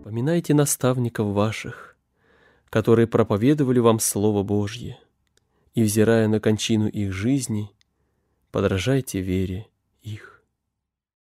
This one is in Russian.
Поминайте наставников ваших, которые проповедовали вам Слово Божье, и, взирая на кончину их жизни, подражайте вере их.